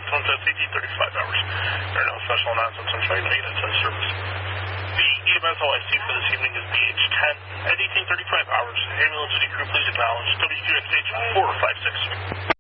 sunset safety, 35 hours. There are no special announcements on train maintenance and service. The EMS OIC for this evening is BH10 at 18:35 hours. Ambulance crew, please acknowledge WQX station 456.